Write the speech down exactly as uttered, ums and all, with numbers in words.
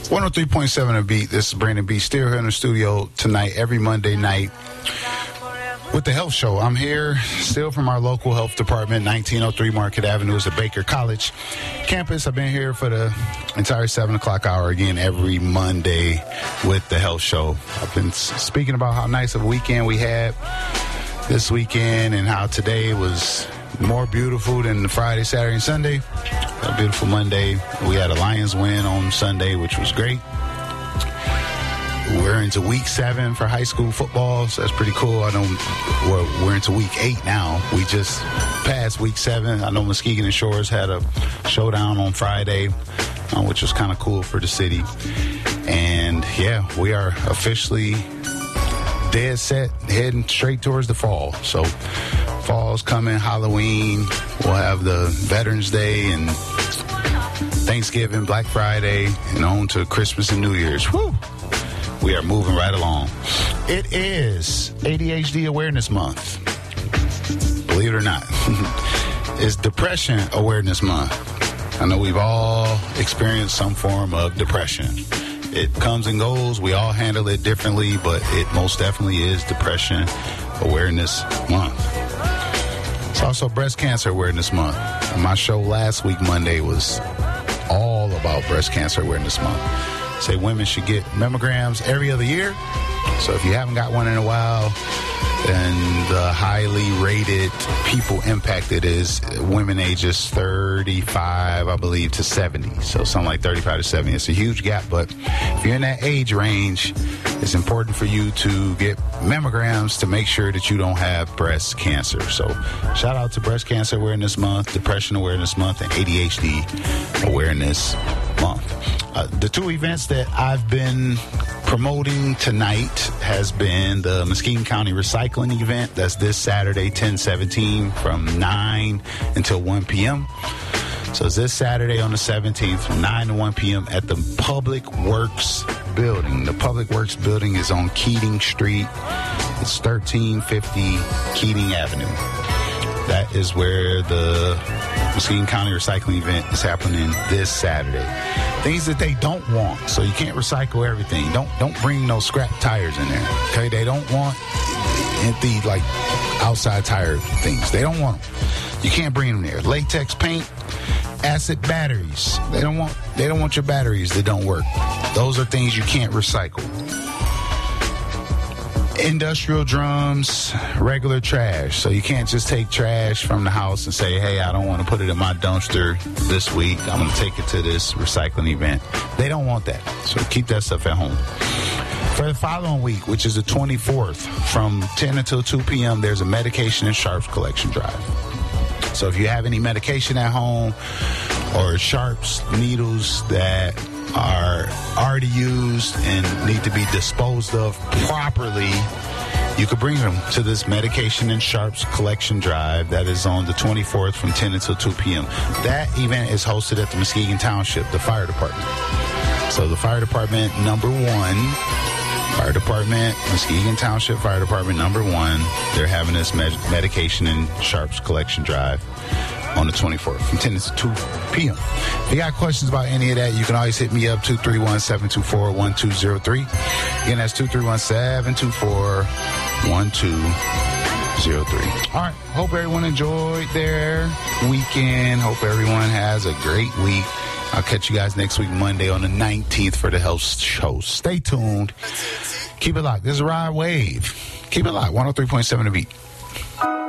one oh three point seven A Beat. This is Brandon B. Still here in the studio tonight, every Monday night, with the Health Show. I'm here still from our local health department, nineteen oh three Market Avenue is at Baker College campus. I've been here for the entire seven o'clock hour again every Monday with the Health Show. I've been speaking about how nice of a weekend we had this weekend and how today was more beautiful than the Friday, Saturday, and Sunday. A beautiful Monday. We had a Lions win on Sunday, which was great. We're into week seven for high school football, so that's pretty cool. I know we're, we're into week eight now. We just passed week seven. I know Muskegon and Shores had a showdown on Friday, uh, which was kind of cool for the city. And, yeah, we are officially dead set, heading straight towards the fall. So fall's coming, Halloween. We'll have the Veterans Day and Thanksgiving, Black Friday, and on to Christmas and New Year's. Woo! We are moving right along. It is A D H D Awareness Month. Believe it or not. It's Depression Awareness Month. I know we've all experienced some form of depression. It comes and goes. We all handle it differently, but it most definitely is Depression Awareness Month. It's also Breast Cancer Awareness Month. And my show last week, Monday, was all about Breast Cancer Awareness Month. Say women should get mammograms every other year. So if you haven't got one in a while, then the highly rated people impacted is women ages thirty-five, I believe, to seventy. So something like thirty-five to seventy. It's a huge gap, but if you're in that age range, it's important for you to get mammograms to make sure that you don't have breast cancer. So shout out to Breast Cancer Awareness Month, Depression Awareness Month, and A D H D Awareness Month. Uh, the two events that I've been promoting tonight has been the Muskegon County Recycling event. That's this Saturday, ten seventeen, from nine until one p.m. So it's this Saturday on the seventeenth from nine to one p.m. at the Public Works Building. The Public Works Building is on Keating Street. It's thirteen fifty Keating Avenue. That is where the Muskegon County Recycling event is happening this Saturday. Things that they don't want, so you can't recycle everything. Don't don't bring no scrap tires in there. Okay, they don't want empty like outside tire things. They don't want them. You can't bring them there. Latex paint, acid batteries. They don't want they don't want your batteries that don't work. Those are things you can't recycle. Industrial drums, regular trash. So you can't just take trash from the house and say, hey, I don't want to put it in my dumpster this week. I'm going to take it to this recycling event. They don't want that. So keep that stuff at home. For the following week, which is the twenty-fourth, from ten until two p.m., there's a medication and sharps collection drive. So if you have any medication at home or sharps, needles that are already used and need to be disposed of properly, you could bring them to this medication and sharps collection drive that is on the twenty-fourth from ten until two p.m. That event is hosted at the Muskegon Township, the fire department. So the fire department number one, fire department, Muskegon Township Fire Department number one, they're having this med- medication and sharps collection drive on the twenty-fourth from ten to two p.m. If you got questions about any of that, you can always hit me up, two three one, seven two four, one two zero three. Again, that's two three one, seven two four, one two zero three. All right. Hope everyone enjoyed their weekend. Hope everyone has a great week. I'll catch you guys next week, Monday on the nineteenth for the Health Show. Stay tuned. Keep it locked. This is Rod Wave. Keep it locked. one oh three point seven A Beat.